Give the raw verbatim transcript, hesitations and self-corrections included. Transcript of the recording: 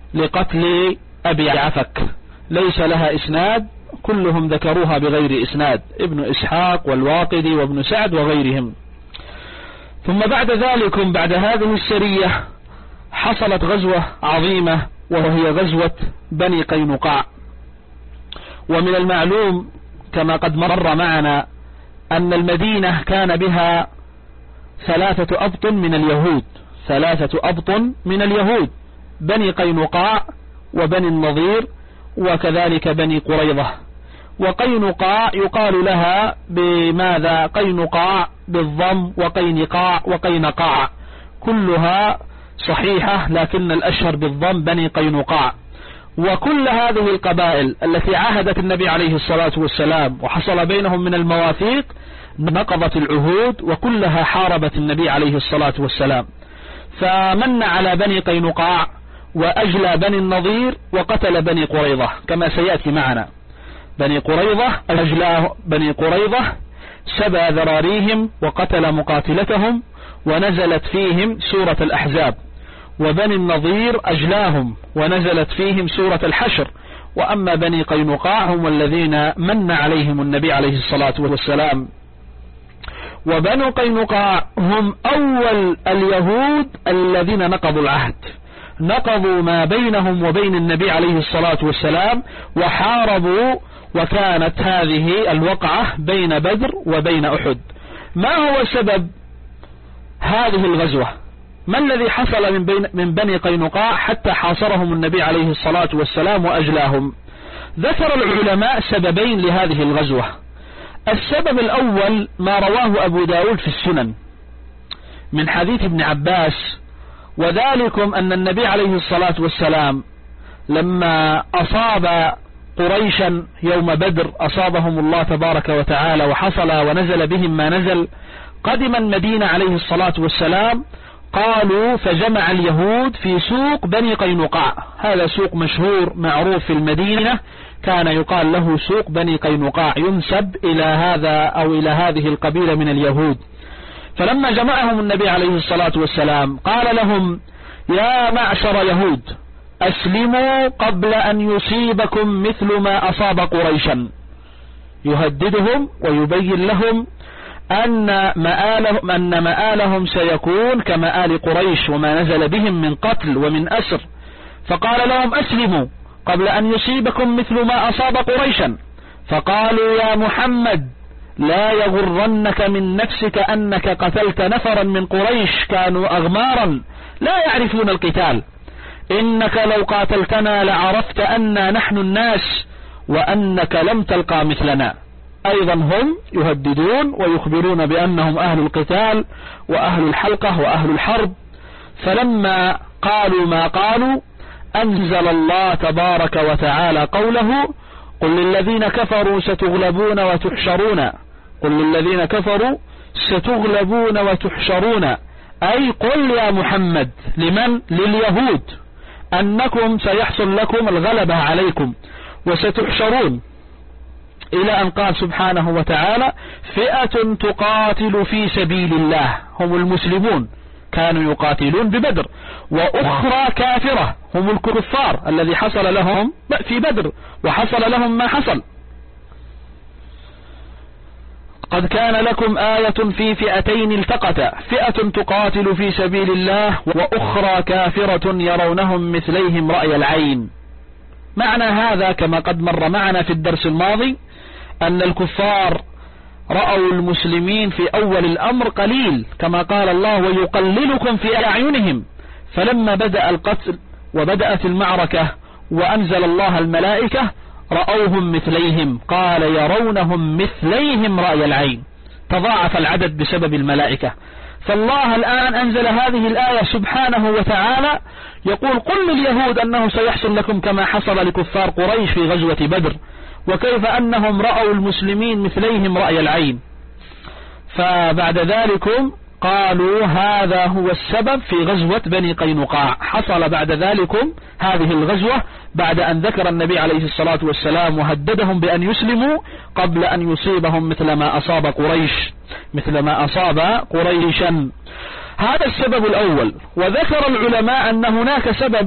لقتل أبي عفك، ليس لها إسناد، كلهم ذكروها بغير إسناد، ابن إسحاق والواقدي وابن سعد وغيرهم. ثم بعد ذلك بعد هذه السرية حصلت غزوة عظيمة وهي غزوة بني قينقاع. ومن المعلوم كما قد مر معنا أن المدينة كان بها ثلاثة أبطن من اليهود، ثلاثة أبطن من اليهود، بني قينقاع وبني النضير وكذلك بني قريظة. وقينقاع يقال لها بماذا؟ قينقاع بالضم، وقينقاع وقينقاع، كلها صحيحة، لكن الأشهر بالضم بني قينقاع. وكل هذه القبائل التي عاهدت النبي عليه الصلاة والسلام وحصل بينهم من المواثيق نقضت العهود، وكلها حاربت النبي عليه الصلاة والسلام. فمن على بني قينقاع وأجلى بني النضير وقتل بني قريظة كما سيأتي معنا. بني قريظة أجلى بني قريظة، سبى ذراريهم وقتل مقاتلتهم ونزلت فيهم سورة الأحزاب. وبني النضير أجلاهم ونزلت فيهم سورة الحشر. وأما بني قينقاع هم الذين من عليهم النبي عليه الصلاة والسلام. وبنو قينقاع هم أول اليهود الذين نقضوا العهد، نقضوا ما بينهم وبين النبي عليه الصلاة والسلام وحاربوا. وكانت هذه الوقعة بين بدر وبين أحد. ما هو سبب هذه الغزوة؟ ما الذي حصل من, بين من بني قينقاع حتى حاصرهم النبي عليه الصلاة والسلام وأجلاهم؟ ذكر العلماء سببين لهذه الغزوة. السبب الأول ما رواه أبو داود في السنن من حديث ابن عباس، وذلكم أن النبي عليه الصلاة والسلام لما أصاب قريشا يوم بدر، أصابهم الله تبارك وتعالى وحصل ونزل بهم ما نزل، قدم المدينة عليه الصلاة والسلام، قالوا فجمع اليهود في سوق بني قينقاع. هذا سوق مشهور معروف في المدينة، كان يقال له سوق بني قينقاع، ينسب إلى هذا أو إلى هذه القبيلة من اليهود. فلما جمعهم النبي عليه الصلاة والسلام قال لهم يا معشر يهود أسلموا قبل أن يصيبكم مثل ما أصاب قريشا، يهددهم ويبين لهم أن مآلهم, أن مآلهم سيكون كمآل قريش وما نزل بهم من قتل ومن أسر. فقال لهم أسلموا قبل أن يصيبكم مثل ما أصاب قريشا. فقالوا يا محمد لا يغرنك من نفسك أنك قتلت نفرا من قريش كانوا أغمارا لا يعرفون القتال، إنك لو قاتلتنا لعرفت أننا نحن الناس وأنك لم تلقى مثلنا. أيضا هم يهددون ويخبرون بأنهم أهل القتال وأهل الحلقة وأهل الحرب. فلما قالوا ما قالوا أنزل الله تبارك وتعالى قوله قل للذين كفروا ستغلبون وتحشرون، قل للذين كفروا ستغلبون وتحشرون، أي قل يا محمد لمن؟ لليهود أنكم سيحصل لكم الغلبة عليكم وستحشرون، إلى أن قال سبحانه وتعالى فئة تقاتل في سبيل الله، هم المسلمون كانوا يقاتلون ببدر، وأخرى كافرة هم الكفار الذي حصل لهم في بدر وحصل لهم ما حصل. قد كان لكم آية في فئتين التقتا فئة تقاتل في سبيل الله وأخرى كافرة يرونهم مثليهم رأي العين. معنى هذا كما قد مر معنا في الدرس الماضي أن الكفار رأوا المسلمين في أول الأمر قليل، كما قال الله ويقللكم في أعينهم. فلما بدأ القتل وبدأت المعركة وأنزل الله الملائكة رأوهم مثليهم، قال يرونهم مثليهم رأي العين، تضاعف العدد بسبب الملائكة. فالله الآن أنزل هذه الآية سبحانه وتعالى يقول قل لليهود أنه سيحصل لكم كما حصل لكفار قريش في غزوة بدر، وكيف أنهم رأوا المسلمين مثليهم رأي العين. فبعد ذلك قالوا هذا هو السبب في غزوة بني قينقاع. حصل بعد ذلك هذه الغزوة بعد أن ذكر النبي عليه الصلاة والسلام وهددهم بأن يسلموا قبل أن يصيبهم مثل ما أصاب قريش مثل ما أصاب قريشا. هذا السبب الأول. وذكر العلماء أن هناك سبب